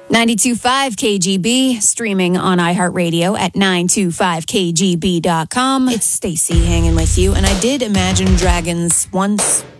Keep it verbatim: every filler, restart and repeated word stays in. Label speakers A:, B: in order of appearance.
A: ninety-two point five K G B, streaming on iHeartRadio at nine two five K G B dot com. It's Stacy hanging with you, and I did Imagine Dragons once